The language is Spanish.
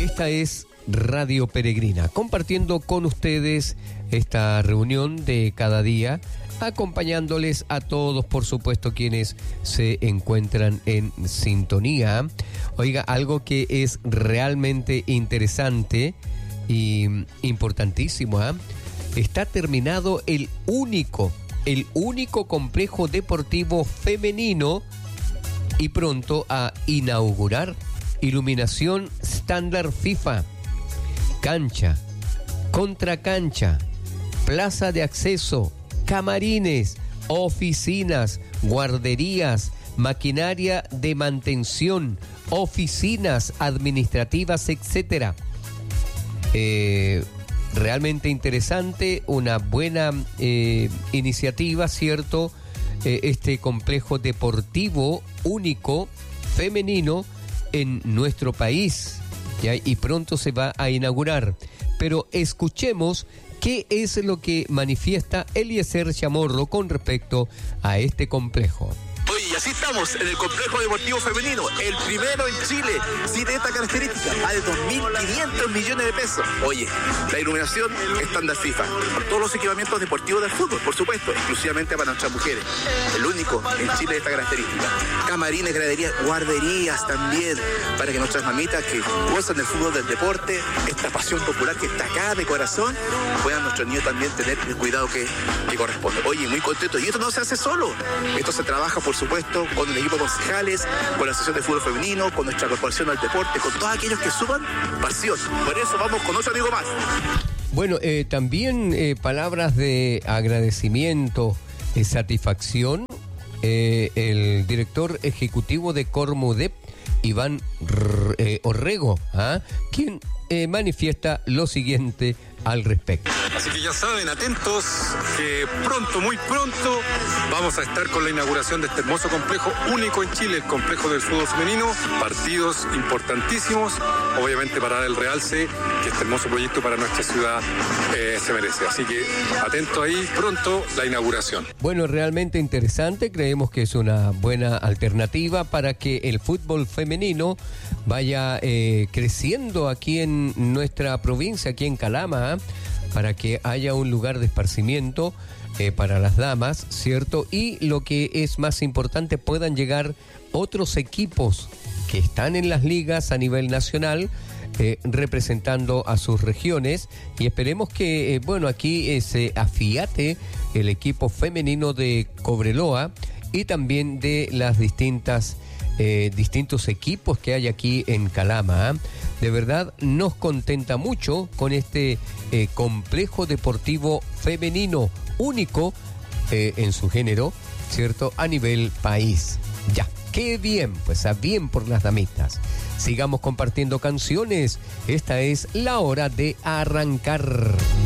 Esta es Radio Peregrina, compartiendo con ustedes esta reunión de cada día, acompañándoles a todos, por supuesto, quienes se encuentran en sintonía. Oiga, algo que es realmente interesante y importantísimo, ¿eh? Está terminado el único complejo deportivo femenino y pronto a inaugurar iluminación estándar FIFA, cancha, contracancha, plaza de acceso, camarines, oficinas, guarderías, maquinaria de mantención, oficinas administrativas, etcétera. Realmente interesante, una buena iniciativa, ¿cierto? Este complejo deportivo único femenino en nuestro país, ¿ya? Y pronto se va a inaugurar. Pero escuchemos qué es lo que manifiesta Eliezer Chamorro con respecto a este complejo. Oye, y así estamos en el complejo deportivo femenino, el primero en Chile, sí, de esta característica, más de 2.500 millones de pesos. Oye, la iluminación estándar FIFA, con todos los equipamientos deportivos del fútbol, por supuesto, exclusivamente para nuestras mujeres. El único en Chile de esta característica. Camarines, graderías, guarderías también, para que nuestras mamitas que gozan del fútbol, del deporte, esta pasión popular que está acá de corazón, puedan nuestros niños también tener el cuidado que corresponde. Oye, muy contento. Y esto no se hace solo, esto se trabaja, por supuesto, con el equipo de concejales, con la Asociación de Fútbol Femenino, con nuestra corporación al deporte, con todos aquellos que suman pasión. Por eso vamos con otro amigo más. Bueno, también palabras de agradecimiento, satisfacción. El director ejecutivo de Cormudep, Iván Orrego, quien manifiesta lo siguiente al respecto. Así que ya saben, atentos, que pronto, muy pronto, vamos a estar con la inauguración de este hermoso complejo único en Chile, el complejo del fútbol femenino, partidos importantísimos, obviamente para dar el realce que este hermoso proyecto para nuestra ciudad se merece. Así que atentos ahí, pronto la inauguración. Bueno, realmente interesante, creemos que es una buena alternativa para que el fútbol femenino vaya creciendo aquí en nuestra provincia, aquí en Calama, para que haya un lugar de esparcimiento para las damas, ¿cierto? Y lo que es más importante, puedan llegar otros equipos que están en las ligas a nivel nacional, representando a sus regiones, y esperemos que, aquí se afiate el equipo femenino de Cobreloa y también de las distintos equipos que hay aquí en Calama. De verdad nos contenta mucho con este complejo deportivo femenino único en su género, ¿cierto? A nivel país. Ya, qué bien, pues a bien por las damitas. Sigamos compartiendo canciones. Esta es la hora de arrancar.